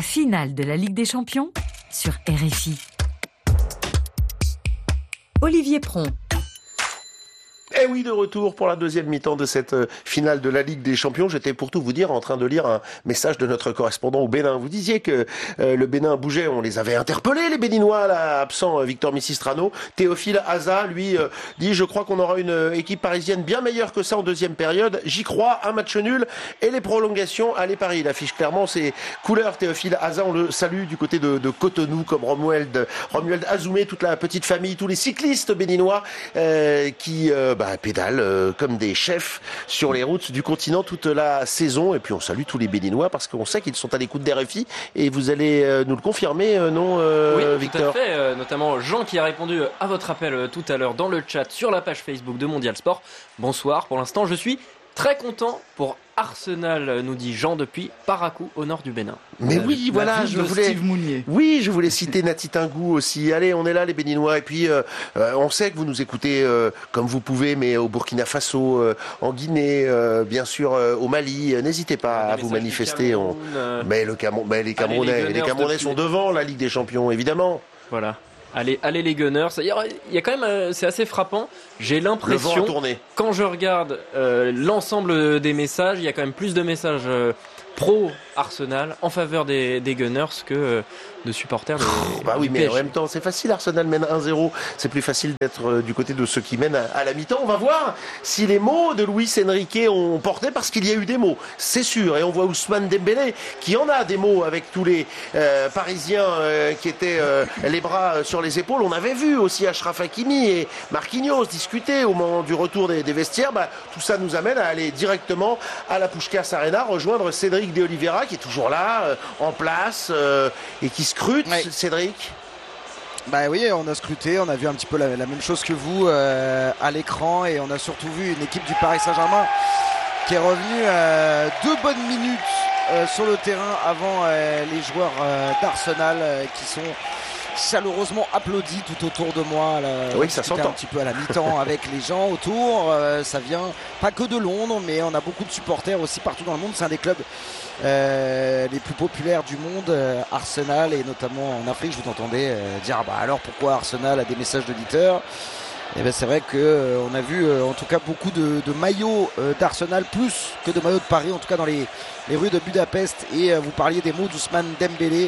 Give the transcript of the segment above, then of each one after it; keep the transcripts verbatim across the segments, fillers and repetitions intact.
finale de la Ligue des Champions sur R F I. Olivier Pron. Et oui, de retour pour la deuxième mi-temps de cette finale de la Ligue des Champions. J'étais pour tout vous dire en train de lire un message de notre correspondant au Bénin. Vous disiez que euh, le Bénin bougeait, on les avait interpellés, les Béninois, là, absent euh, Victor Missistrano. Théophile Haza, lui, euh, dit « Je crois qu'on aura une euh, équipe parisienne bien meilleure que ça en deuxième période. J'y crois, un match nul et les prolongations. Allez Paris ». Il affiche clairement ses couleurs. Théophile Haza, on le salue du côté de, de Cotonou, comme Romuald, Romuald Azoumé, toute la petite famille, tous les cyclistes béninois euh, qui... Euh, bah, pédale euh, comme des chefs sur les routes du continent toute la saison. Et puis on salue tous les Béninois parce qu'on sait qu'ils sont à l'écoute d'R F I et vous allez euh, nous le confirmer, euh, non euh, oui, Victor? Tout à fait, euh, notamment Jean qui a répondu à votre appel euh, tout à l'heure dans le chat sur la page Facebook de Mondial Sport. Bonsoir, pour l'instant je suis très content pour Arsenal, nous dit Jean depuis Parakou au nord du Bénin. Mais la, oui, la voilà, je voulais. Steve Mounier. Oui, je voulais citer Nati Tingou aussi. Allez, on est là, les Béninois. Et puis, euh, euh, on sait que vous nous écoutez euh, comme vous pouvez, mais au Burkina Faso, euh, en Guinée, euh, bien sûr, euh, au Mali. N'hésitez pas à vous manifester. On... Euh... Mais, le Camon... mais les Camerounais, les, les Camerounais sont devant la Ligue des Champions, évidemment. Voilà. Allez, allez les Gunners. Il y a, il y a quand même, euh, c'est assez frappant. J'ai l'impression, quand je regarde euh, l'ensemble des messages, il y a quand même plus de messages euh, pro Arsenal en faveur des, des Gunners que euh, de supporters de, oh, bah oui, mais P S G. En même temps, c'est facile. Arsenal mène un zéro. C'est plus facile d'être euh, du côté de ceux qui mènent à, à la mi-temps. On va voir si les mots de Luis Enrique ont porté, parce qu'il y a eu des mots, c'est sûr. Et on voit Ousmane Dembélé qui en a des mots avec tous les euh, Parisiens euh, qui étaient euh, les bras sur les épaules. On avait vu aussi Achraf Hakimi et Marquinhos discuter au moment du retour des, des vestiaires. Bah, tout ça nous amène à aller directement à la Puskás Arena, rejoindre Cédric de Oliveira qui est toujours là, euh, en place euh, et qui scrute. Oui. Cédric. Bah oui, on a scruté, on a vu un petit peu la, la même chose que vous euh, à l'écran, et on a surtout vu une équipe du Paris Saint-Germain qui est revenue euh, deux bonnes minutes euh, sur le terrain avant euh, les joueurs euh, d'Arsenal euh, qui sont chaleureusement applaudis tout autour de moi. Là, oui, ça s'entend. Un petit peu à la mi-temps avec les gens autour. Euh, ça vient pas que de Londres, mais on a beaucoup de supporters aussi partout dans le monde. C'est un des clubs euh, les plus populaires du monde, euh, Arsenal, et notamment en Afrique. Je vous entendais euh, dire ah bah alors pourquoi Arsenal a des messages d'auditeurs. Et ben c'est vrai que euh, on a vu euh, en tout cas beaucoup de, de maillots euh, d'Arsenal, plus que de maillots de Paris, en tout cas dans les, les rues de Budapest. Et euh, vous parliez des mots d'Ousmane Dembélé.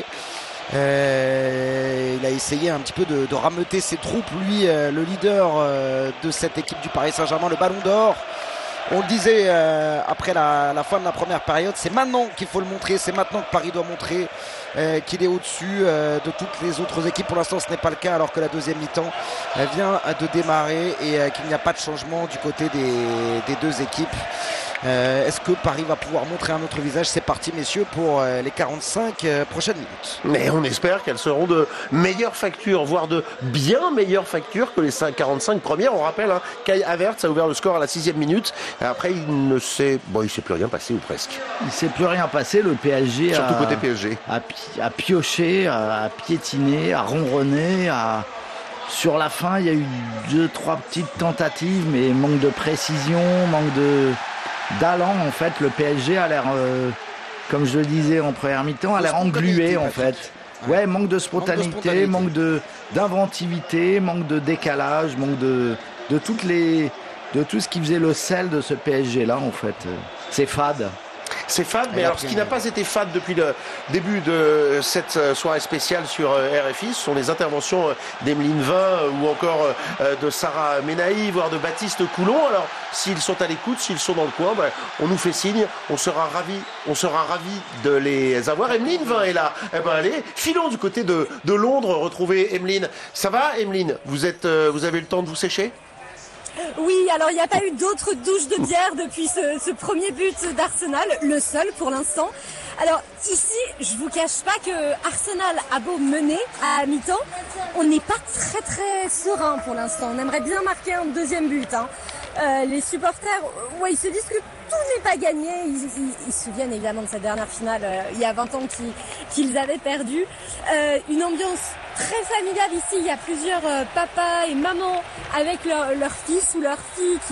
Euh, il a essayé un petit peu de, de rameuter ses troupes, lui, euh, le leader euh, de cette équipe du Paris Saint-Germain, le Ballon d'Or. On le disait euh, après la, la fin de la première période, c'est maintenant qu'il faut le montrer, c'est maintenant que Paris doit montrer euh, qu'il est au-dessus euh, de toutes les autres équipes. Pour l'instant, ce n'est pas le cas, alors que la deuxième mi-temps euh, vient de démarrer et euh, qu'il n'y a pas de changement du côté des, des deux équipes. Euh, est-ce que Paris va pouvoir montrer un autre visage? C'est parti, messieurs, pour euh, les quarante-cinq euh, prochaines minutes. Mais on espère qu'elles seront de meilleure facture, voire de bien meilleure facture que les quarante-cinq premières. On rappelle, hein, Kai Havertz a ouvert le score à la sixième minute. Et après, il ne s'est, bon, il s'est plus rien passé, ou presque. Il ne s'est plus rien passé. Le P S G surtout a, côté P S G, a, a pioché, a, a piétiné, a ronronné, a... Sur la fin, il y a eu deux, trois petites tentatives, mais manque de précision, manque de d'allant. En fait, le P S G a l'air, euh, comme je le disais en première mi-temps, a l'air englué en fait. Ouais, ouais, manque de spontanéité, manque, de spontanéité. manque de d'inventivité, manque de décalage, manque de de toutes les de tout ce qui faisait le sel de ce P S G là en fait. C'est fade. C'est fade, mais alors ce qui n'a pas été fade depuis le début de cette soirée spéciale sur R F I, ce sont les interventions d'Emeline Vin ou encore de Sarah Menahi, voire de Baptiste Coulon. Alors, s'ils sont à l'écoute, s'ils sont dans le coin, ben, on nous fait signe, on sera ravis, on sera ravis de les avoir. Emeline Vin est là. Eh ben allez, filons du côté de, de Londres, retrouver Emeline. Ça va, Emeline? Vous êtes, vous avez le temps de vous sécher? Oui, alors il n'y a pas eu d'autres douches de bière depuis ce, ce premier but d'Arsenal, le seul pour l'instant. Alors ici, je vous cache pas que Arsenal a beau mener à mi-temps, on n'est pas très très serein pour l'instant. On aimerait bien marquer un deuxième but. Hein. Euh, les supporters, ouais, ils se disent que tout n'est pas gagné. Ils, ils, ils se souviennent évidemment de cette dernière finale euh, il y a vingt ans qu'ils, qu'ils avaient perdu. Euh, une ambiance très familiale ici. Il y a plusieurs euh, papas et mamans avec leur, leur fils ou leur fille qui,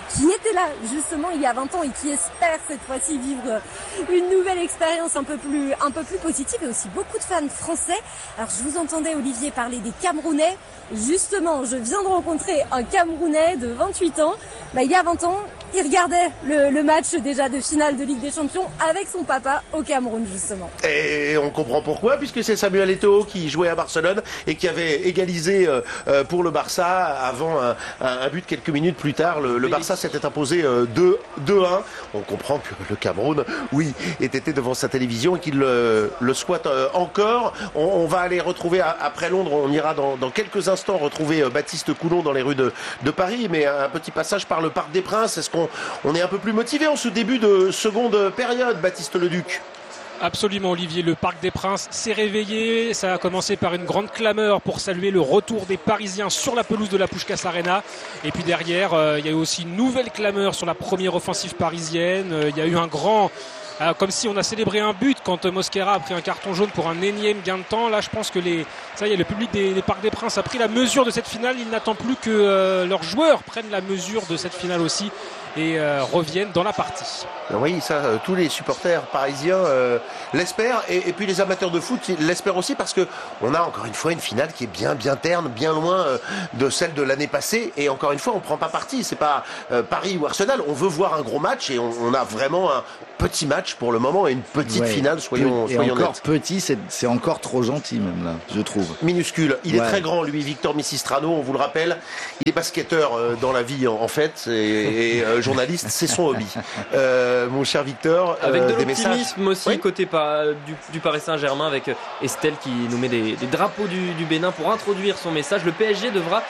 qui était là justement il y a vingt ans et qui espère cette fois-ci vivre une nouvelle expérience un peu plus, un peu plus positive, et aussi beaucoup de fans français. Alors je vous entendais Olivier parler des Camerounais. Justement, je viens de rencontrer un Camerounais de vingt-huit ans. Bah, il y a vingt ans, il regardait le, le match déjà de finale de Ligue des Champions avec son papa au Cameroun justement. Et on comprend pourquoi, puisque c'est Samuel Eto'o qui jouait à Barcelone et qui avait égalisé euh, pour le Barça avant un, un, un but quelques minutes plus tard. Le, le Barça s'était imposé euh, deux un. On comprend que le Cameroun, oui, était devant sa télévision et qu'il le, le squatte euh, encore. On, on va aller retrouver, après Londres, on ira dans, dans quelques instants retrouver euh, Baptiste Coulon dans les rues de, de Paris, mais un petit passage par le Parc des Princes. Est-ce qu'on on est un peu plus motivé en ce début de seconde période, Baptiste Leduc? Absolument Olivier, le Parc des Princes s'est réveillé, ça a commencé par une grande clameur pour saluer le retour des Parisiens sur la pelouse de la Puskás Arena, et puis derrière euh, il y a eu aussi une nouvelle clameur sur la première offensive parisienne, euh, il y a eu un grand... Euh, comme si on a célébré un but quand euh, Mosquera a pris un carton jaune pour un énième gain de temps. Là je pense que les, ça y est, le public des, des Parcs des Princes a pris la mesure de cette finale, il n'attend plus que euh, leurs joueurs prennent la mesure de cette finale aussi et euh, reviennent dans la partie. Oui, ça, euh, tous les supporters parisiens euh, l'espèrent, et, et puis les amateurs de foot l'espèrent aussi, parce que on a encore une fois une finale qui est bien bien terne, bien loin euh, de celle de l'année passée, et encore une fois on prend pas parti, c'est pas euh, Paris ou Arsenal, on veut voir un gros match et on, on a vraiment un petit match pour le moment et une petite ouais, finale, soyons, et soyons encore nets. Petit, c'est, c'est encore trop gentil même là, je trouve. Minuscule, il ouais. est très grand lui, Victor Missistrano, on vous le rappelle, il est basketteur euh, dans la vie en, en fait, et, et euh, journaliste, c'est son hobby. Euh, mon cher Victor, avec euh, de des l'optimisme messages. aussi oui. côté par, du, du Paris Saint-Germain, avec Estelle qui nous met des, des drapeaux du, du Bénin pour introduire son message. Le P S G devra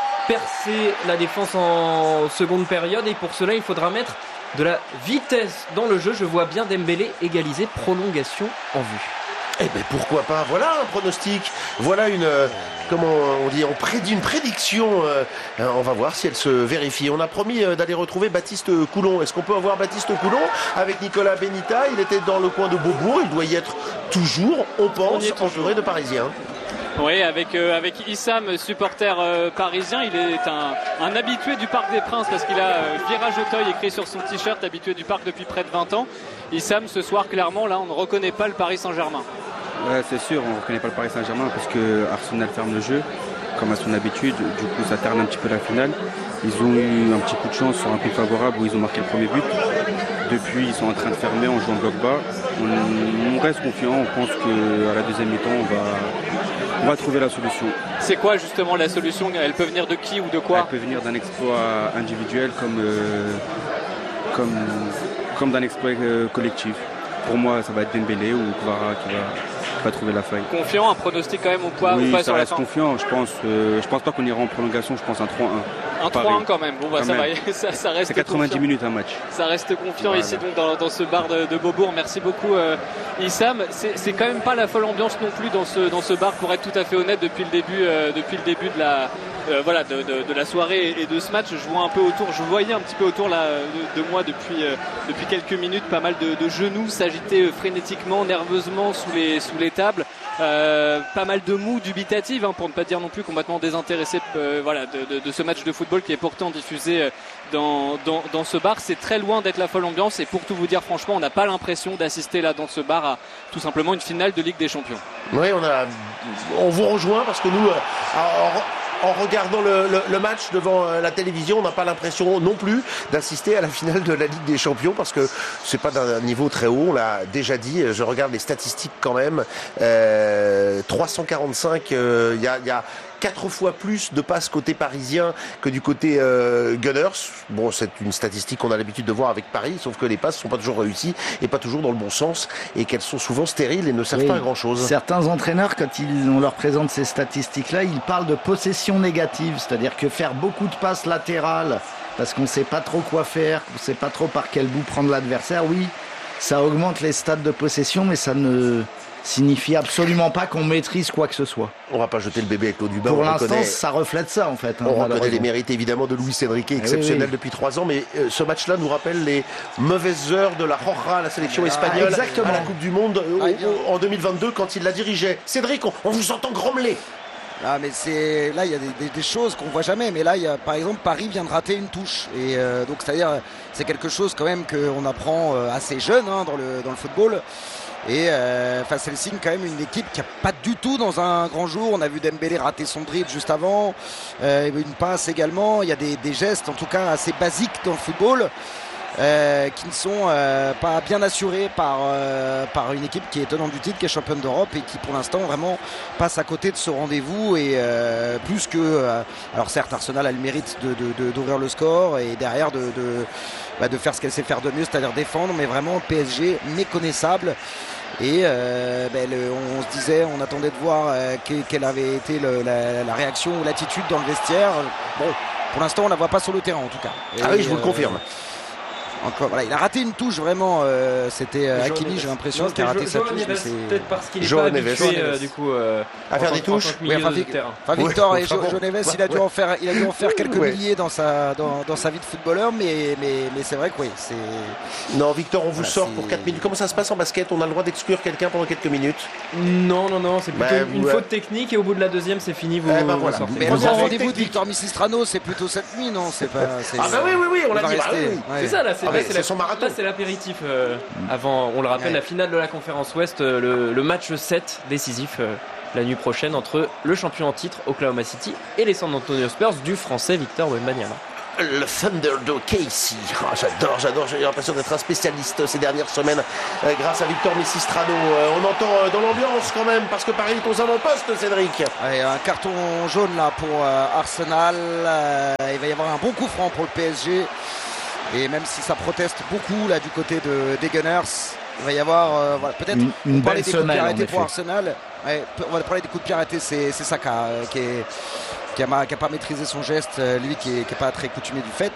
percer la défense en seconde période, et pour cela il faudra mettre de la vitesse dans le jeu. Je vois bien Dembélé égaliser, prolongation en vue. Eh ben pourquoi pas, voilà un pronostic, voilà une, euh, comment on dit, on prédit une prédiction, euh, on va voir si elle se vérifie. On a promis euh, d'aller retrouver Baptiste Coulon. Est-ce qu'on peut avoir Baptiste Coulon avec Nicolas Benita? Il était dans le coin de Beaubourg, il doit y être toujours, on pense, entouré de Parisiens. Oui, avec, euh, avec Issam, supporter euh, parisien, il est un, un habitué du Parc des Princes parce qu'il a euh, Virage Auteuil écrit sur son t-shirt, habitué du parc depuis près de vingt ans. Issam, ce soir, clairement, là, on ne reconnaît pas le Paris Saint-Germain. Ouais, c'est sûr, on ne reconnaît pas le Paris Saint-Germain parce que Arsenal ferme le jeu, comme à son habitude. Du coup, ça terne un petit peu la finale. Ils ont eu un petit coup de chance sur un coup favorable où ils ont marqué le premier but. Depuis, ils sont en train de fermer en jouant bloc bas. On, on reste confiant, on pense qu'à la deuxième mi-temps, on va, on va trouver la solution. C'est quoi justement la solution? Elle peut venir de qui ou de quoi? Elle peut venir d'un exploit individuel comme, euh, comme, comme d'un exploit euh, collectif. Pour moi, ça va être Dembélé ou Kvara qui va, qui va trouver la faille. Confiant, un pronostic quand même ou pas, oui, ou pas ça sur reste la fin? Confiant, je pense. Euh, je pense pas qu'on ira en prolongation, je pense un trois un. Un trois un quand même, bon bah quand ça même. va, ça, ça reste c'est quatre-vingt-dix confiant. minutes un match. Ça reste confiant voilà. Ici donc dans, dans ce bar de, de Beaubourg. Merci beaucoup euh, Issam. C'est, c'est quand même pas la folle ambiance non plus dans ce, dans ce bar, pour être tout à fait honnête, depuis le début, euh, depuis le début de la, euh, voilà, de, de, de la soirée et de ce match. Je vois un peu autour, je voyais un petit peu autour là, de, de moi depuis, euh, depuis quelques minutes, pas mal de, de genoux s'agiter euh, frénétiquement, nerveusement sous les, sous les tables. Euh, pas mal de mou dubitative, hein, pour ne pas dire non plus complètement désintéressé euh, voilà, de, de, de ce match de football qui est pourtant diffusé dans, dans, dans ce bar. C'est très loin d'être la folle ambiance, et pour tout vous dire franchement, on n'a pas l'impression d'assister là dans ce bar à tout simplement une finale de Ligue des Champions. Oui, on, a, on vous rejoint parce que nous, en, en regardant le, le, le match devant la télévision, on n'a pas l'impression non plus d'assister à la finale de la Ligue des Champions, parce que c'est pas d'un niveau très haut, on l'a déjà dit. Je regarde les statistiques quand même, euh, trois cent quarante-cinq, il euh, y a, y a quatre fois plus de passes côté parisien que du côté euh, Gunners. Bon, c'est une statistique qu'on a l'habitude de voir avec Paris, sauf que les passes sont pas toujours réussies et pas toujours dans le bon sens, et qu'elles sont souvent stériles et ne servent oui. pas à grand chose. Certains entraîneurs, quand ils, on leur présente ces statistiques-là, ils parlent de possession négative, c'est-à-dire que faire beaucoup de passes latérales parce qu'on sait pas trop quoi faire, qu'on sait pas trop par quel bout prendre l'adversaire, oui, ça augmente les stats de possession, mais ça ne signifie absolument pas qu'on maîtrise quoi que ce soit. On va pas jeter le bébé avec l'eau du bain. Pour on l'instant, reconnaît, ça reflète ça en fait. Hein, on reconnaît les mérites évidemment de Luis Enrique, exceptionnel oui, oui. depuis trois ans, mais euh, ce match-là nous rappelle les mauvaises heures de la Roja, la sélection espagnole, ah, à la Coupe du Monde euh, ah, en deux mille vingt-deux quand il la dirigeait. Cédric, on, on vous entend grommeler. Ah, mais c'est là il y a des, des, des choses qu'on voit jamais. Mais là, il y a, par exemple, Paris vient de rater une touche. Et euh, donc, c'est-à-dire, c'est quelque chose quand même qu'on apprend euh, assez jeune hein, dans le dans le football. Et euh, c'est le signe quand même une équipe qui n'a pas du tout dans un grand jour. On a vu Dembélé rater son dribble juste avant, euh, une passe également. Il y a des, des gestes en tout cas assez basiques dans le football. Euh, qui ne sont euh, pas bien assurés par, euh, par une équipe qui est tenante du titre, qui est championne d'Europe et qui pour l'instant vraiment passe à côté de ce rendez-vous et euh, plus que euh, alors certes Arsenal a le mérite de, de, de, d'ouvrir le score et derrière de, de, bah, de faire ce qu'elle sait faire de mieux, c'est-à-dire défendre, mais vraiment P S G méconnaissable. Et euh, ben, le, on se disait, on attendait de voir euh, quelle avait été le, la, la réaction ou l'attitude dans le vestiaire. Bon, pour l'instant on la voit pas sur le terrain en tout cas. Et, ah oui, je vous euh, le confirme. Encore, voilà, il a raté une touche vraiment. Euh, c'était euh, Hakimi, j'ai l'impression qu'il a raté sa touche. C'est peut-être parce qu'il est Joao pas Neves. habitué euh, du coup euh, à faire des touches. Oui, enfin, enfin, Victor ouais, et Joao Neves, il a dû en faire, il a dû en faire quelques ouais. milliers dans sa dans, dans sa vie de footballeur, mais mais mais c'est vrai que oui, c'est. Non, Victor, on vous voilà, sort c'est... pour quatre minutes. Comment ça se passe en basket? On a le droit d'exclure quelqu'un pendant quelques minutes? Non, non, non, c'est plutôt bah, une ouais. faute technique et au bout de la deuxième, c'est fini. Vous, eh ben, vous voilà. sortez. Mais le grand rendez-vous de Victor Misistrano, c'est plutôt cette nuit, non? C'est pas. C'est, ah bah oui, oui, oui, on l'a dit. Bah, oui. Ouais. C'est ça, là, c'est, ah, là, c'est, c'est, c'est la, son marathon. Là, c'est l'apéritif euh, avant, on le rappelle, ouais. La finale de la conférence Ouest, euh, le, le match sept décisif euh, la nuit prochaine entre le champion en titre Oklahoma City et les San Antonio Spurs du français Victor Wembanyama. Le Thunder de Casey. Oh, j'adore, j'adore. J'ai l'impression d'être un spécialiste ces dernières semaines euh, grâce à Victor Misistrano. Euh, on entend euh, dans l'ambiance quand même parce que Paris est aux avant-postes, Cédric. Ouais, un carton jaune là pour euh, Arsenal. Euh, il va y avoir un bon coup franc pour le P S G. Et même si ça proteste beaucoup là du côté de, des Gunners, il va y avoir euh, voilà, peut-être une, une on parlait des coups de pied arrêtés pour Arsenal. Ouais, on va parler des coups de pied arrêtés, c'est, c'est Saka euh, qui est qui a, qui a pas maîtrisé son geste, euh, lui qui est, qui est pas très coutumier du fait.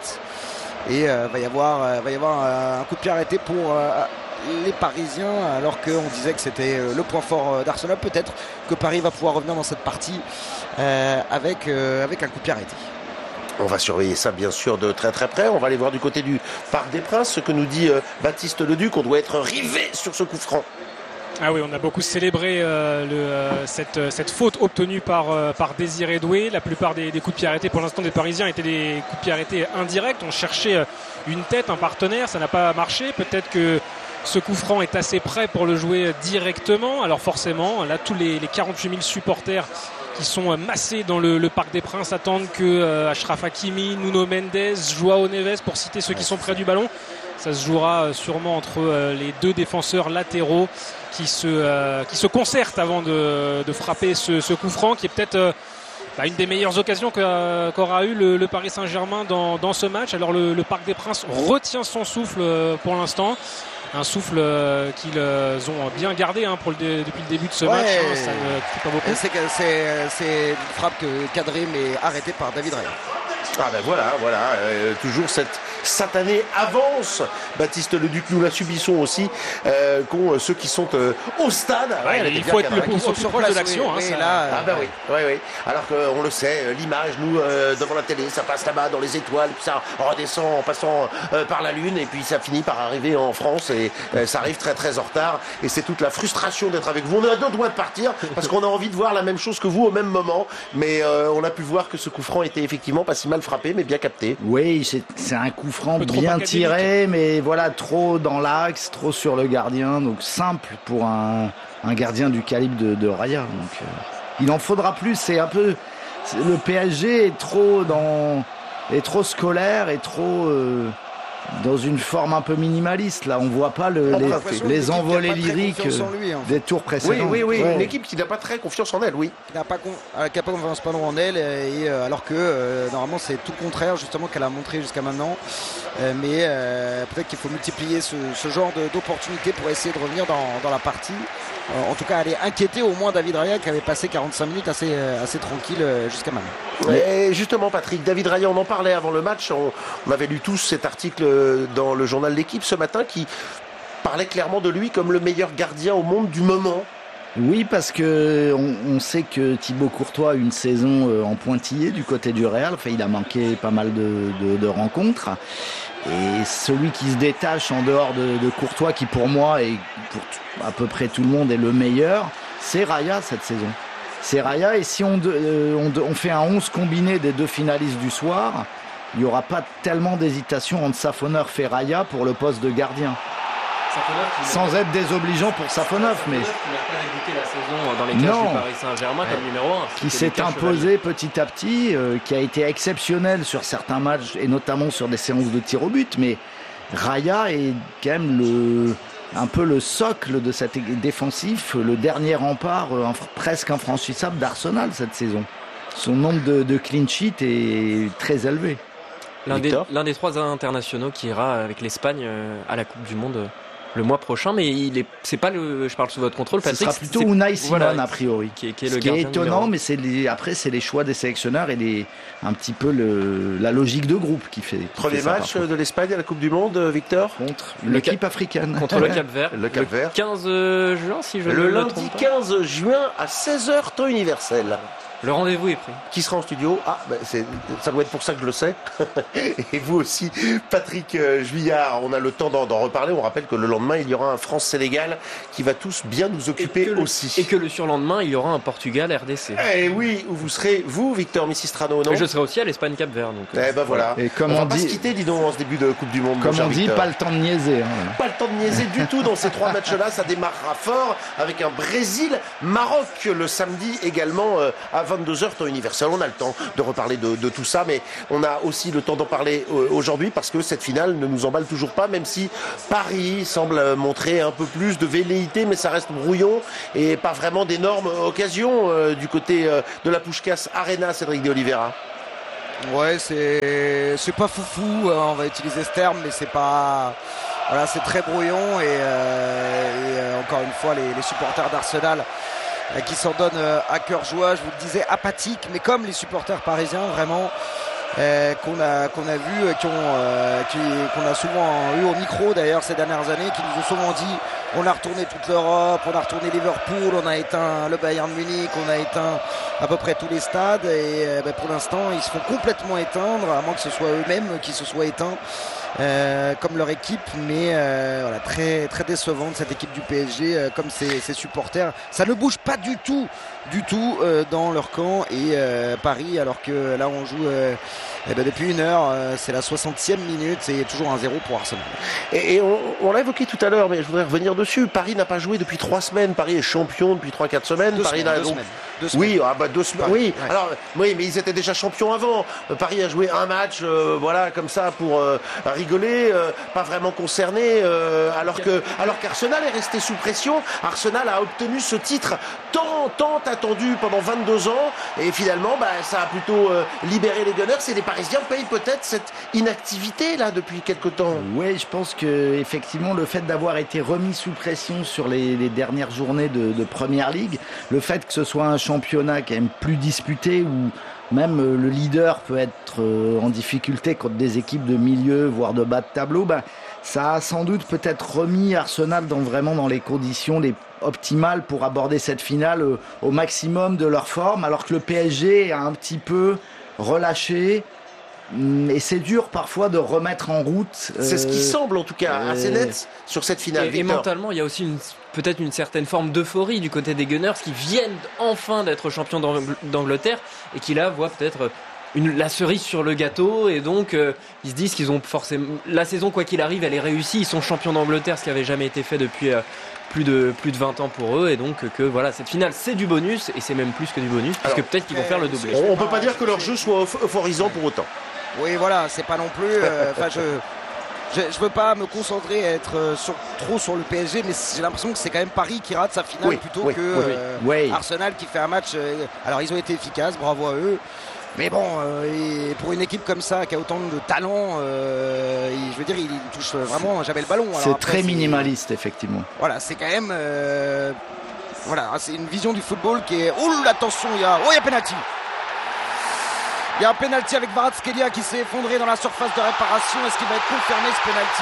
Et euh, va y avoir euh, va y avoir un, un coup de pied arrêté pour euh, les Parisiens, alors qu'on disait que c'était le point fort d'Arsenal. Peut-être que Paris va pouvoir revenir dans cette partie euh, avec euh, avec un coup de pied arrêté. On va surveiller ça bien sûr de très très près. On va aller voir du côté du Parc des Princes ce que nous dit euh, Baptiste Leduc. On doit être rivé sur ce coup franc. Ah oui, on a beaucoup célébré euh, le, euh, cette, cette faute obtenue par, euh, par Désiré Doué. La plupart des, des coups de pied arrêtés pour l'instant des Parisiens étaient des coups de pied arrêtés indirects. On cherchait une tête, un partenaire, ça n'a pas marché. Peut-être que ce coup franc est assez prêt pour le jouer directement. Alors forcément, là tous les, les quarante-huit mille supporters qui sont massés dans le, le Parc des Princes attendent que euh, Achraf Hakimi, Nuno Mendes, Joao Neves, pour citer ceux qui sont près du ballon. Ça se jouera sûrement entre euh, les deux défenseurs latéraux qui se, euh, qui se concertent avant de, de frapper ce, ce coup franc qui est peut-être euh, bah, une des meilleures occasions qu'a, qu'aura eu le, le Paris Saint-Germain dans, dans ce match. Alors le, le Parc des Princes retient son souffle euh, pour l'instant. Un souffle euh, qu'ils euh, ont bien gardé hein, pour le dé- depuis le début de ce ouais, match. Hein, ça ne fait pas beaucoup. C'est, c'est, c'est une frappe cadrée mais arrêtée par David Raya. Ah ben voilà, voilà, euh, toujours cette satanée avance. Baptiste Leduc, nous la subissons aussi, euh, qu'ont ceux qui sont euh, au stade. Ouais, ouais, il faut être le plus proche de l'action. Oui, hein, oui, ça... là, ah ben oui, oui, oui. Alors qu'on le sait, l'image, nous, euh, devant la télé, ça passe là-bas dans les étoiles, puis ça redescend en passant euh, par la Lune, et puis ça finit par arriver en France, et euh, ça arrive très très en retard. Et c'est toute la frustration d'être avec vous. On est à deux doigts de partir, parce qu'on a envie de voir la même chose que vous au même moment, mais euh, on a pu voir que ce coup franc était effectivement pas si mal frappé, mais bien capté. Oui, c'est, c'est un coup franc bien tiré, mais voilà, trop dans l'axe, trop sur le gardien, donc simple pour un, un gardien du calibre de, de Raya. Donc, euh, il en faudra plus. C'est un peu c'est, le P S G est trop dans, est trop scolaire, et trop euh, dans une forme un peu minimaliste. Là, on voit pas le, les, les envolées lyriques lui, en fait. Des tours précédents. Oui, oui, oui. Ouais. Une équipe qui n'a pas très confiance en elle, oui. Qui n'a pas, con, euh, qui n'a pas confiance en elle, et, euh, alors que euh, normalement c'est tout le contraire justement qu'elle a montré jusqu'à maintenant. Euh, mais euh, peut-être qu'il faut multiplier ce, ce genre de, d'opportunités pour essayer de revenir dans, dans la partie. Euh, en tout cas, aller inquiéter au moins David Raya qui avait passé quarante-cinq minutes assez, assez tranquille euh, jusqu'à maintenant. Et justement, Patrick, David Raya, on en parlait avant le match. On, on avait lu tous cet article dans le journal L'Équipe ce matin qui parlait clairement de lui comme le meilleur gardien au monde du moment. Oui, parce que on, on sait que Thibaut Courtois a une saison euh, en pointillé du côté du Real. Enfin, il a manqué pas mal de, de, de rencontres. Et celui qui se détache en dehors de, de Courtois, qui pour moi et pour t- à peu près tout le monde est le meilleur, c'est Raya cette saison. c'est Raya. Et si on, euh, on, on fait un onze combiné des deux finalistes du soir, il n'y aura pas tellement d'hésitation entre Safonov et Raya pour le poste de gardien. Sans être désobligeant pour Safonov, mais qui n'a pas débuté la saison dans les cages du Paris Saint-Germain ouais. comme numéro un. Qui s'est imposé petit à petit, euh, qui a été exceptionnel sur certains matchs et notamment sur des séances de tir au but. Mais Raya est quand même le, un peu le socle de cet défensif, le dernier rempart euh, presque infranchissable d'Arsenal cette saison. Son nombre de, de clean sheets est très élevé. L'un des, l'un des trois internationaux qui ira avec l'Espagne euh, à la Coupe du Monde euh, le mois prochain, mais il est, c'est pas le, je parle sous votre contrôle, Patrick. Ce sera plutôt Unai Simon voilà, a priori. Qui est, qui est Ce le qui est étonnant, numéro. mais c'est les, après c'est les choix des sélectionneurs et les, un petit peu le, la logique de groupe qui fait. Qui Premier fait ça, match de l'Espagne à la Coupe du Monde, Victor. Contre l'équipe africaine. Contre le Cap-Vert. Le Cap-Vert. quinze juin, si je ne me Le trompe pas. lundi quinze juin à seize heures temps universel. Le rendez-vous est pris. Qui sera en studio? Ah, ben c'est, ça doit être pour ça que je le sais. Et vous aussi, Patrick Juillard, on a le temps d'en, d'en reparler. On rappelle que le lendemain, il y aura un France-Sénégal qui va tous bien nous occuper et le, aussi. Et que le surlendemain, il y aura un Portugal-R D C. Eh oui, où vous serez, vous, Victor Missistrano, non? Et je serai aussi à l'Espagne-Cap-Vert. Donc, eh ben voilà. Et comme on, on va dit, pas se quitter, dis donc, en ce début de Coupe du Monde. Comme on dit, Victor. pas le temps de niaiser. Hein. Pas le temps de niaiser du tout dans ces trois matchs-là. Ça démarrera fort avec un Brésil-Maroc le samedi également euh, à vingt-deux heures temps universel. On a le temps de reparler de, de tout ça, mais on a aussi le temps d'en parler euh, aujourd'hui parce que cette finale ne nous emballe toujours pas, même si Paris semble montrer un peu plus de velléité, mais ça reste brouillon et pas vraiment d'énormes occasions euh, du côté euh, de la Puskás Arena, Cédric de Oliveira. Ouais, c'est c'est pas foufou, hein, on va utiliser ce terme, mais c'est pas voilà, c'est très brouillon et, euh, et euh, encore une fois les, les supporters d'Arsenal euh, qui s'en donnent euh, à cœur joie, je vous le disais, apathiques, mais comme les supporters parisiens vraiment euh, qu'on a qu'on a vu, qui ont euh, qui, qu'on a souvent eu au micro d'ailleurs ces dernières années, qui nous ont souvent dit on a retourné toute l'Europe, on a retourné Liverpool, on a éteint le Bayern Munich, on a éteint à peu près tous les stades et euh, ben, pour l'instant ils se font complètement éteindre, à moins que ce soit eux-mêmes qui se soient éteints euh, comme leur équipe, mais euh, voilà, très très décevante cette équipe du P S G, euh, comme ses, ses supporters, ça ne bouge pas du tout du tout euh, dans leur camp et euh, Paris, alors que là on joue euh, eh ben, depuis une heure, euh, c'est la soixantième minute, c'est toujours un zéro pour Arsenal. Et, et on, on l'a évoqué tout à l'heure, mais je voudrais revenir dessus. Paris n'a pas joué depuis trois semaines. Paris est champion depuis trois quatre semaines. Deux Paris semaines, n'a deux donc... semaines. Deux semaines. Oui, ah bah deux semaines. Oui. Ouais. Alors, oui, mais ils étaient déjà champions avant. Euh, Paris a joué un match, euh, voilà, comme ça pour euh, rigoler, euh, pas vraiment concerné. Euh, alors que, alors qu'Arsenal est resté sous pression. Arsenal a obtenu ce titre tant, tant attendu pendant vingt-deux ans, et finalement, bah, ça a plutôt euh, libéré les Gunners. Et les Parisiens payent peut-être cette inactivité là depuis quelque temps. Oui, je pense que effectivement le fait d'avoir été remis sous pression sur les, les dernières journées de, de Première Ligue, le fait que ce soit un championnat quand même plus disputé où même le leader peut être en difficulté contre des équipes de milieu voire de bas de tableau, ben ça a sans doute peut-être remis Arsenal dans vraiment dans les conditions les optimales pour aborder cette finale au maximum de leur forme, alors que le P S G a un petit peu relâché. Et c'est dur parfois de remettre en route. C'est euh, ce qui semble en tout cas euh, assez net sur cette finale. Et, et mentalement, il y a aussi une, peut-être une certaine forme d'euphorie du côté des Gunners qui viennent enfin d'être champions d'Angleterre et qui là voient peut-être une, la cerise sur le gâteau et donc euh, ils se disent qu'ils ont forcément la saison quoi qu'il arrive, elle est réussie. Ils sont champions d'Angleterre, ce qui avait jamais été fait depuis euh, plus de plus de vingt ans pour eux et donc que voilà, cette finale c'est du bonus et c'est même plus que du bonus puisque Alors, peut-être qu'ils vont faire le doublé. On, on peut pas dire que leur jeu soit euphorisant pour autant. Oui, voilà, c'est pas non plus. Enfin, euh, je, je, je veux pas me concentrer à être euh, sur, trop sur le P S G, mais j'ai l'impression que c'est quand même Paris qui rate sa finale oui, plutôt oui, que oui, euh, oui. Arsenal qui fait un match. Euh, alors, ils ont été efficaces, bravo à eux. Mais bon, euh, et pour une équipe comme ça qui a autant de talent, euh, il, je veux dire, il touche vraiment jamais le ballon. C'est très minimaliste, effectivement. Voilà, c'est quand même. Euh, voilà, c'est une vision du football qui est. Oh, attention, il y a. Oh, il y a penalty. Il y a un penalty avec Kvaratskhelia qui s'est effondré dans la surface de réparation. Est-ce qu'il va être confirmé ce penalty?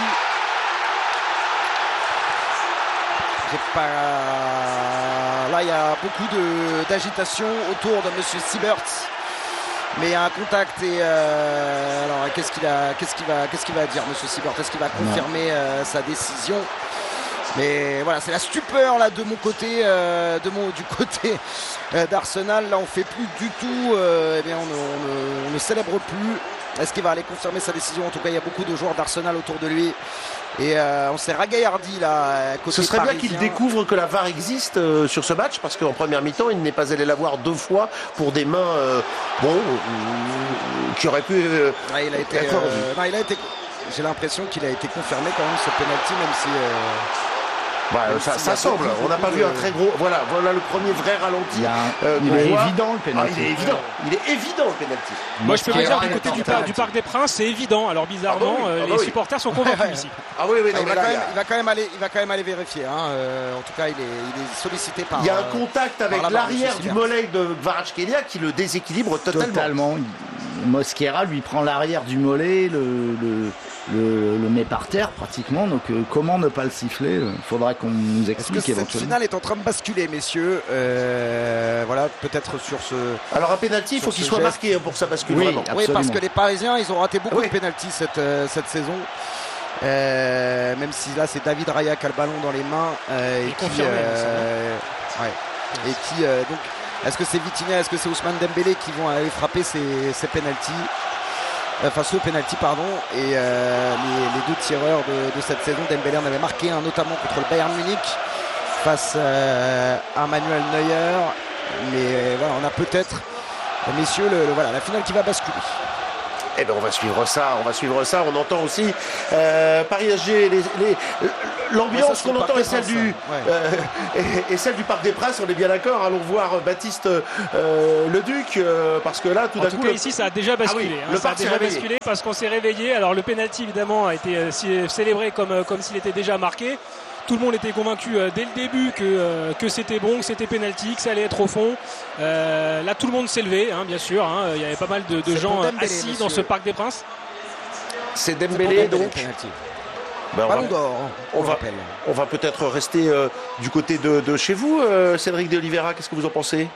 J'ai pas... Là, il y a beaucoup de, d'agitation autour de Monsieur Siebert. Mais il y a un contact et euh... alors qu'est-ce qu'il a, qu'est-ce qu'il va, qu'est-ce qu'il va dire Monsieur Siebert? Est-ce qu'il va confirmer euh, sa décision? Mais voilà, c'est la stupeur là de mon côté, euh, de mon, du côté euh, d'Arsenal. Là, on fait plus du tout. Euh, eh bien, on, on, on ne célèbre plus. Est-ce qu'il va aller confirmer sa décision? En tout cas, il y a beaucoup de joueurs d'Arsenal autour de lui. Et euh, on s'est ragaillardi là. Côté Ce serait parisien. bien qu'il découvre que la V A R existe euh, sur ce match, parce qu'en première mi-temps, il n'est pas allé la voir deux fois pour des mains, euh, bon, euh, qui auraient pu. Euh, ah, il a été. être euh, non, il a été. J'ai l'impression qu'il a été confirmé quand même ce penalty, même si. Euh... Ouais, ça, ça semble. On n'a pas vu un très gros. Voilà, voilà le premier vrai ralenti. Il, un... euh, il est voit. évident le penalty. Ah, il est évident. Il est évident le penalty. Moi, je peux vous dire du côté du, par, du Parc des Princes, c'est évident. Alors bizarrement, ah bah oui, ah bah les oui. supporters sont convaincus ici. Ah oui, oui, non, ah, il, va là, quand il, même, a... il va quand même aller, il va quand même aller vérifier. Hein. Euh, en tout cas, il est, il est sollicité par. Il y a un contact avec l'arrière du mollet de Kvaratskhelia qui le déséquilibre totalement. Totalement. Mosquera lui prend l'arrière du mollet, le, le, le, le met par terre pratiquement. Donc euh, comment ne pas le siffler? Il faudra qu'on nous explique. Est-ce que cette finale est en train de basculer, messieurs? euh, Voilà, peut-être sur ce. Alors un pénalty, il faut qu'il soit geste. marqué pour que ça bascule oui, vraiment. Absolument. Oui, parce que les Parisiens, ils ont raté beaucoup oui. de pénaltys cette, euh, cette saison. Euh, même si là, c'est David Raya qui a le ballon dans les mains euh, et, qui, confirmé, euh, ouais, et qui euh, donc. Est-ce que c'est Vitinha, est-ce que c'est Ousmane Dembélé qui vont aller frapper ces, ces pénaltys, enfin ce penalty pardon, et euh, les, les deux tireurs de, de cette saison, Dembélé en avait marqué un notamment contre le Bayern Munich face euh, à Manuel Neuer, mais voilà, on a peut-être, messieurs, le, le, voilà, la finale qui va basculer. Eh ben on va suivre ça, on va suivre ça. On entend aussi euh, Paris S G, les, les, l'ambiance qu'on entend est celle du ouais. euh, et, et celle du Parc des Princes. On est bien d'accord. Allons voir Baptiste euh, Leduc euh, parce que là tout d'un coup. En tout cas le... ici ça a déjà basculé. Ah oui, hein, le ça a déjà réveillé. basculé parce qu'on s'est réveillé. Alors le penalty évidemment a été euh, célébré comme comme s'il était déjà marqué. Tout le monde était convaincu euh, dès le début que, euh, que c'était bon, que c'était penalty, que ça allait être au fond. Euh, là, tout le monde s'est levé, hein, bien sûr. Hein. Il y avait pas mal de, de gens Dembélé, assis monsieur. dans ce Parc des Princes. C'est Dembélé, donc. Ben, Ballon d'or, on, on va, on va peut-être rester euh, du côté de, de chez vous, euh, Cédric de Oliveira. Qu'est-ce que vous en pensez?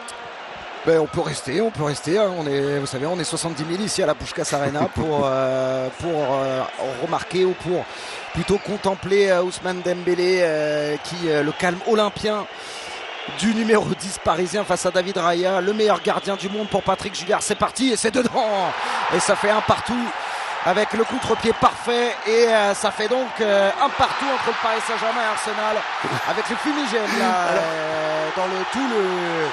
Ben, on peut rester, on peut rester. Hein. On est, vous savez, on est soixante-dix mille ici à la Puskás Arena pour, euh, pour euh, remarquer ou pour plutôt contempler euh, Ousmane Dembélé euh, qui euh, le calme olympien du numéro dix parisien face à David Raya, le meilleur gardien du monde pour Patrick Juillard. C'est parti et c'est dedans et ça fait un partout avec le contre-pied parfait et euh, ça fait donc euh, un partout entre le Paris Saint-Germain et Arsenal avec le fumigène là euh, dans le tout le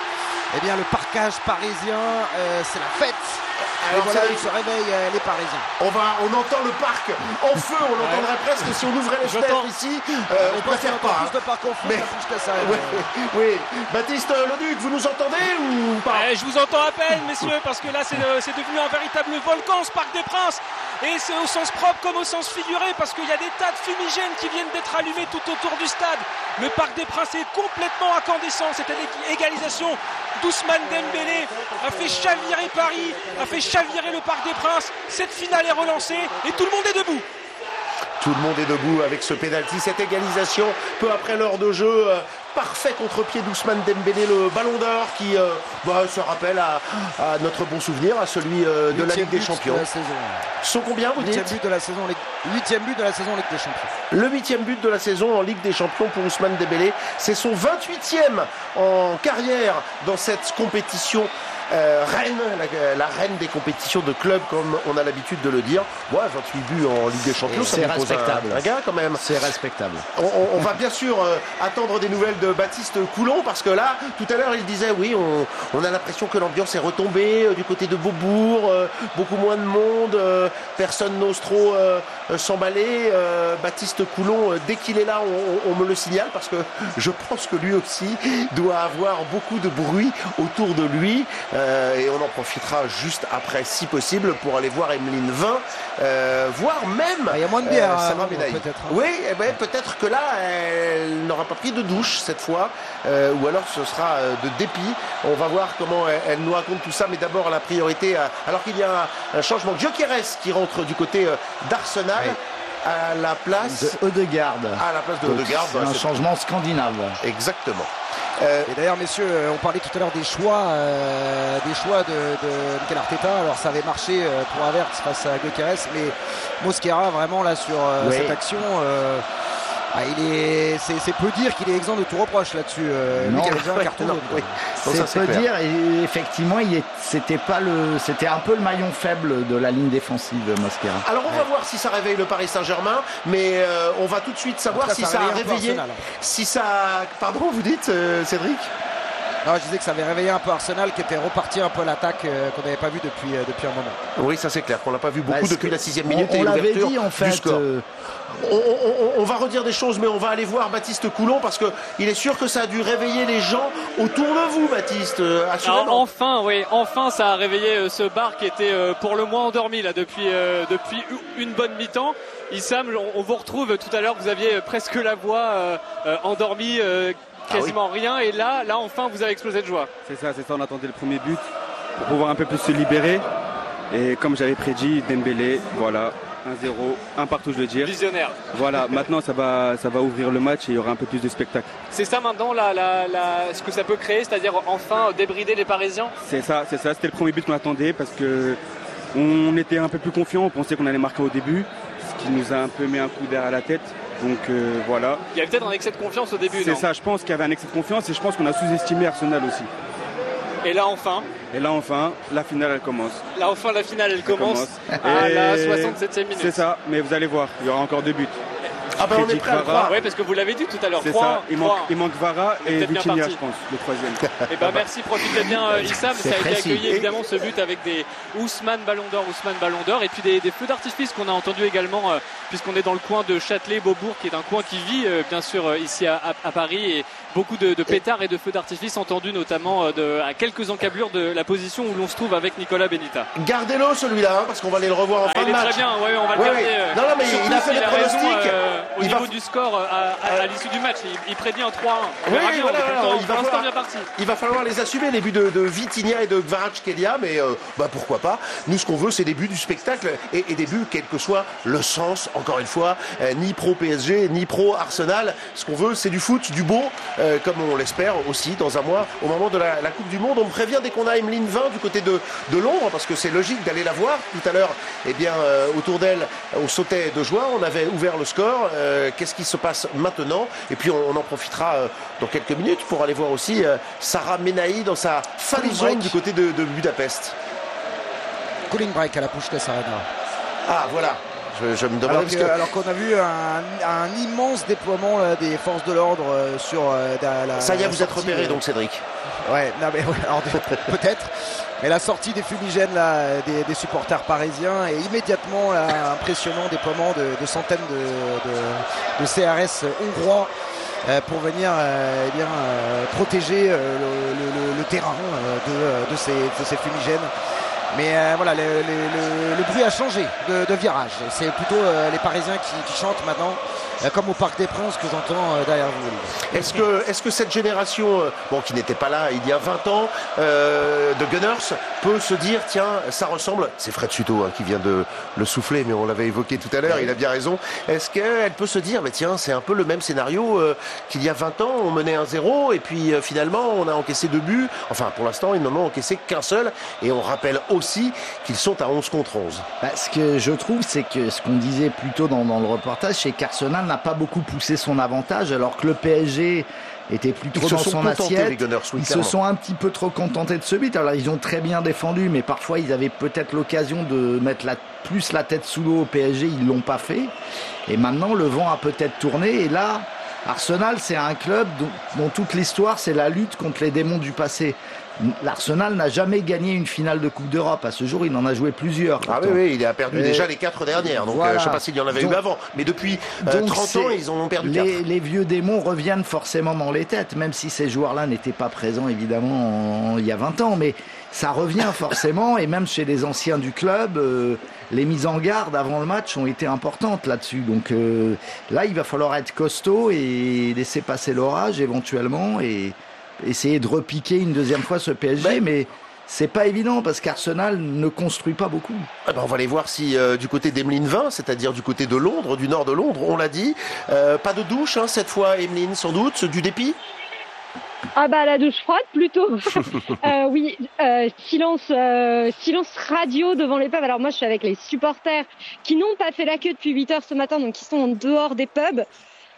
eh bien le parcage parisien, euh, c'est la fête. Alors voilà, ils se réveillent euh, les Parisiens. On va, on entend le parc en feu, on ouais. entendrait presque si on ouvrait les fenêtres ici. Euh, on préfère pas. Plus de parc en feu, mais ça, ouais, oui. Baptiste Leduc, vous nous entendez ou pas? ouais, Je vous entends à peine, messieurs, parce que là c'est, c'est devenu un véritable volcan ce Parc des Princes. Et c'est au sens propre comme au sens figuré, parce qu'il y a des tas de fumigènes qui viennent d'être allumés tout autour du stade. Le Parc des Princes est complètement incandescent. Cette égalisation d'Ousmane Dembélé a fait chavirer Paris, a fait chavirer le Parc des Princes. Cette finale est relancée et tout le monde est debout. Tout le monde est debout avec ce pénalty, cette égalisation peu après l'heure de jeu. Euh, parfait contre-pied d'Ousmane Dembélé, le Ballon d'Or qui euh, bah, se rappelle à, à notre bon souvenir, à celui euh, de la Ligue des Champions. De la saison. Sont combien vous dites? Huitième but de la saison, huitième but de la saison en Ligue des Champions. Le huitième but de la saison en Ligue des Champions pour Ousmane Dembélé. C'est son vingt-huitième en carrière dans cette compétition. Euh, reine, la, la reine des compétitions de clubs, comme on a l'habitude de le dire. Ouais, vingt-huit buts en Ligue des Champions, ça c'est respectable. Un, un gain quand même. C'est respectable. On, on, on va bien sûr euh, attendre des nouvelles de Baptiste Coulon, parce que là, tout à l'heure, il disait oui, on, on a l'impression que l'ambiance est retombée euh, du côté de Beaubourg, euh, beaucoup moins de monde, euh, personne n'ose trop euh, s'emballer. Euh, Baptiste Coulon, euh, dès qu'il est là, on, on, on me le signale, parce que je pense que lui aussi doit avoir beaucoup de bruit autour de lui. Euh, et on en profitera juste après, si possible, pour aller voir Emeline Vin, euh, voire même. Il y a moins de bière, euh, hein, peut-être. Oui, eh ben, peut-être que là, elle n'aura pas pris de douche cette fois, euh, ou alors ce sera euh, de dépit. On va voir comment elle, elle nous raconte tout ça, mais d'abord la priorité, à, alors qu'il y a un, un changement. Gyökeres qui rentre du côté euh, d'Arsenal. Oui. À la place de Ødegaard. À la place de Ødegaard. C'est un changement scandinave. Exactement. Euh, et d'ailleurs, messieurs, on parlait tout à l'heure des choix, euh, des choix de, de Mikel Arteta. Alors, ça avait marché pour Havertz face à Gyökeres, mais Mosquera vraiment là sur euh, oui. cette action. Euh, Ah, il est, c'est, c'est peu dire qu'il est exempt de tout reproche là-dessus. Euh, non, il avait déjà un carton jaune. Oui. C'est, ça, c'est peu clair. dire. Et effectivement, il est, c'était pas le, c'était un peu le maillon faible de la ligne défensive, Mosquera. Alors on va ouais. voir si ça réveille le Paris Saint-Germain, mais euh, on va tout de suite savoir cas, si ça, ça a réveillé. Arsenal, si ça, pardon, vous dites, euh, Cédric? Non, je disais que ça avait réveillé un peu Arsenal qui était reparti un peu à l'attaque euh, qu'on n'avait pas vu depuis, euh, depuis un moment. Oui, ça c'est clair, qu'on l'a pas vu beaucoup bah, depuis la sixième minute on, et on l'ouverture dit, en fait, du score. Euh... On, on, on va redire des choses, mais on va aller voir Baptiste Coulon parce qu'il est sûr que ça a dû réveiller les gens autour de vous, Baptiste. Euh, Alors, enfin, oui, enfin, ça a réveillé euh, ce bar qui était euh, pour le moins endormi là depuis euh, depuis une bonne mi-temps. Issam, on, on vous retrouve tout à l'heure. Vous aviez presque la voix euh, euh, endormie. Euh, quasiment ah oui. rien et là, là enfin vous avez explosé de joie. C'est ça, c'est ça, on attendait le premier but pour pouvoir un peu plus se libérer et comme j'avais prédit, Dembélé, voilà, un zéro, un partout je veux dire. Visionnaire. Voilà, maintenant ça va, ça va ouvrir le match et il y aura un peu plus de spectacle. C'est ça maintenant la, la, la, ce que ça peut créer, c'est-à-dire enfin débrider les Parisiens. C'est ça, c'est ça, c'était le premier but qu'on attendait parce que on était un peu plus confiants, on pensait qu'on allait marquer au début, ce qui nous a un peu mis un coup d'air à la tête. Donc euh, voilà. Il y avait peut-être un excès de confiance au début. C'est non ça, je pense qu'il y avait un excès de confiance et je pense qu'on a sous-estimé Arsenal aussi. Et là enfin Et là enfin, la finale elle commence. Là enfin la finale elle, elle commence, commence à et la soixante-septième minute. C'est ça, mais vous allez voir, il y aura encore deux buts. Ah ben on est prêt à le croire. Oui, parce que vous l'avez dit tout à l'heure. C'est ça, il manque, il manque Vara et Vitinha, je pense, le troisième. Et ben merci, profitez bien euh, Issam. Ça a été accueilli évidemment ce but avec des Ousmane Ballon d'Or, Ousmane Ballon d'Or et puis des, des feux d'artifice qu'on a entendu également euh, puisqu'on est dans le coin de Châtelet-Beaubourg qui est un coin qui vit euh, bien sûr euh, ici à, à, à Paris et beaucoup de, de pétards et de feux d'artifice entendus notamment euh, de, à quelques encablures de la position où l'on se trouve avec Nicolas Benita. Gardez-le celui-là hein, parce qu'on va aller le revoir en ah, fin de match. Il est très bien, ouais, on va le ouais, garder. Ouais. Non, non mais il a fait les pronostics. Euh, au il niveau va... du score à, à, à l'issue du match, il, il prédit un trois un. Oui, oui, voilà, voilà, il, va falloir, bien parti. il va falloir les assumer, les buts de, de Vitinha et de Kvaratskhelia, mais euh, bah, pourquoi pas. Nous, ce qu'on veut, c'est des buts du spectacle et, et des buts, quel que soit le sens, encore une fois, euh, ni pro P S G, ni pro Arsenal. Ce qu'on veut, c'est du foot, du beau, euh, comme on l'espère aussi dans un mois, au moment de la, la Coupe du Monde. On me prévient dès qu'on a Emeline vingt du côté de, de Londres, parce que c'est logique d'aller la voir. Tout à l'heure, eh bien, euh, autour d'elle, on sautait de joie, on avait ouvert le score. Euh, qu'est-ce qui se passe maintenant? Et puis, on, on en profitera euh, dans quelques minutes pour aller voir aussi euh, Sarah Menahi dans sa fan zone du côté de, de Budapest. Cooling break à la Puskás Arena. Ah, voilà. Je, je me demande alors, que, que... alors qu'on a vu un, un immense déploiement euh, des forces de l'ordre euh, sur euh, la, ça y est, la vous sortie, êtes repéré euh... donc Cédric. Ouais, non mais ouais, alors, peut-être. Mais la sortie des fumigènes là, des, des supporters parisiens et immédiatement là, un impressionnant déploiement de, de centaines de, de, de C R S hongrois euh, pour venir euh, eh bien, euh, protéger euh, le, le, le terrain euh, de, de, ces, de ces fumigènes. Mais euh, voilà, le, le, le, le bruit a changé de, de virage. C'est plutôt euh, les Parisiens qui, qui chantent maintenant, euh, comme au Parc des Princes que j'entends euh, derrière vous. Est-ce que, est-ce que cette génération, euh, bon, qui n'était pas là il y a vingt ans, euh, de Gunners, peut se dire, tiens, ça ressemble, c'est Fred Suto hein, qui vient de le souffler, mais on l'avait évoqué tout à l'heure, il a bien raison. Est-ce qu'elle peut se dire, mais tiens, c'est un peu le même scénario euh, qu'il y a vingt ans, on menait un zéro, et puis euh, finalement, on a encaissé deux buts. Enfin, pour l'instant, ils n'en ont encaissé qu'un seul, et on rappelle aussi qu'ils sont à onze contre onze. Bah, ce que je trouve, c'est que ce qu'on disait plus tôt dans, dans le reportage, c'est qu'Arsenal n'a pas beaucoup poussé son avantage, alors que le P S G était plutôt dans son assiette. Gunners, oui, ils clairement. se sont un petit peu trop contentés de ce but. Alors ils ont très bien défendu, mais parfois ils avaient peut-être l'occasion de mettre la, plus la tête sous l'eau au P S G. Ils l'ont pas fait. Et maintenant le vent a peut-être tourné. Et là, Arsenal, c'est un club dont, dont toute l'histoire, c'est la lutte contre les démons du passé. L'Arsenal n'a jamais gagné une finale de Coupe d'Europe. À ce jour, il en a joué plusieurs. Ah oui, oui, il a perdu et déjà les quatre dernières. Donc, voilà. euh, je ne sais pas s'il y en avait donc, eu avant. Mais depuis euh, trente ans, ils en ont perdu les, quatre. Les vieux démons reviennent forcément dans les têtes, même si ces joueurs-là n'étaient pas présents, évidemment, en, il y a vingt ans. Mais ça revient forcément. Et même chez les anciens du club, euh, les mises en garde avant le match ont été importantes là-dessus. Donc euh, là, il va falloir être costaud et laisser passer l'orage éventuellement. Et essayer de repiquer une deuxième fois ce P S G, ben, mais c'est pas évident parce qu'Arsenal ne construit pas beaucoup. Eh ben on va aller voir si euh, du côté d'Emeline vingt, c'est-à-dire du côté de Londres, du nord de Londres, on l'a dit, euh, pas de douche hein, cette fois, Emeline, sans doute, du dépit. Ah bah la douche froide plutôt. euh, oui, euh, silence, euh, silence radio devant les pubs. Alors moi je suis avec les supporters qui n'ont pas fait la queue depuis huit heures ce matin, donc qui sont en dehors des pubs.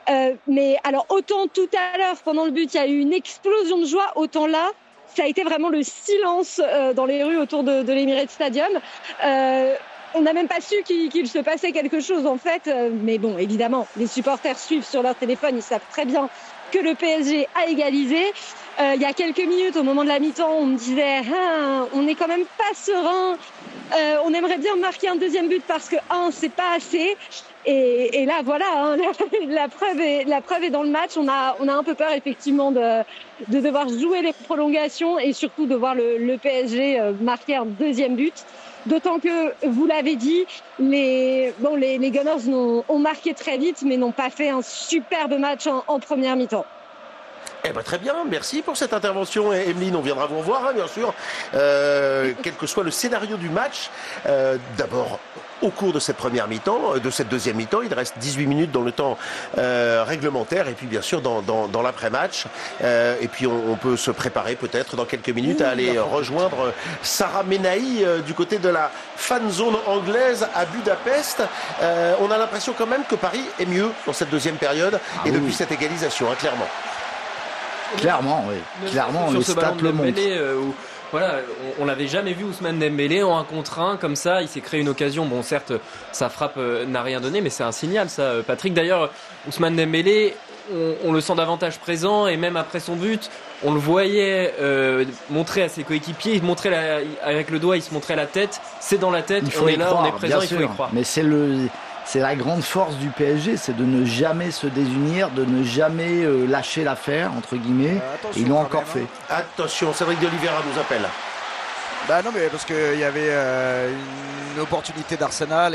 Euh, mais alors autant tout à l'heure pendant le but il y a eu une explosion de joie, autant là ça a été vraiment le silence euh, dans les rues autour de, de l'Emirates Stadium. Euh, on n'a même pas su qu'il, qu'il se passait quelque chose en fait, euh, mais bon évidemment les supporters suivent sur leur téléphone, ils savent très bien que le P S G a égalisé. Euh, il y a quelques minutes au moment de la mi-temps on me disait ah, on n'est quand même pas serein, euh, on aimerait bien marquer un deuxième but parce que un c'est pas assez. Et, et là, voilà, hein, la, la, preuve est, la preuve est dans le match. On a, on a un peu peur, effectivement, de, de devoir jouer les prolongations et surtout de voir le, le P S G marquer un deuxième but. D'autant que, vous l'avez dit, les, bon, les, les Gunners ont, ont marqué très vite, mais n'ont pas fait un superbe match en, en première mi-temps. Eh ben, très bien, merci pour cette intervention, Emeline. On viendra vous revoir, hein, bien sûr, euh, quel que soit le scénario du match. Euh, d'abord, au cours de cette première mi-temps, de cette deuxième mi-temps, il reste dix-huit minutes dans le temps euh, réglementaire et puis bien sûr dans, dans, dans l'après-match. Euh, et puis on, on peut se préparer peut-être dans quelques minutes à aller rejoindre Sarah Menahi euh, du côté de la fan zone anglaise à Budapest. Euh, on a l'impression quand même que Paris est mieux dans cette deuxième période ah, et oui. depuis cette égalisation, hein, clairement. Clairement, oui. Clairement, sur les ce stats ballon de le montrent. Dembélé, euh, où, voilà, on, on l'avait jamais vu Ousmane Dembélé en un contre un comme ça. Il s'est créé une occasion. Bon, certes, sa frappe euh, n'a rien donné, mais c'est un signal, ça, Patrick. D'ailleurs, Ousmane Dembélé, on, on le sent davantage présent et même après son but, on le voyait euh, montrer à ses coéquipiers. Il montrait la, avec le doigt, il se montrait la tête. C'est dans la tête. On est là, croire, on est présent. Il faut sûr. y croire. Mais c'est le. C'est la grande force du P S G, c'est de ne jamais se désunir, de ne jamais euh, lâcher l'affaire, entre guillemets. Euh, Ils l'ont encore même, fait. Hein. Attention, Cédric de Oliveira nous appelle. Bah non, mais parce qu'il y avait euh, une opportunité d'Arsenal.